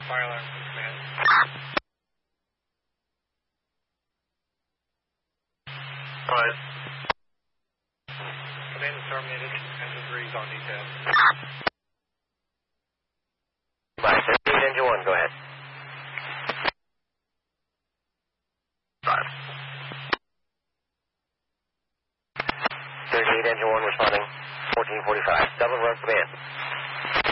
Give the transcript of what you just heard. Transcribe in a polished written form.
Fire alarm from command. Alright. Command is terminated. Engine 3 is on detail. Bye. 38 engine 1, go ahead. 5. 38 engine 1 responding. 1445. Dublin Road command.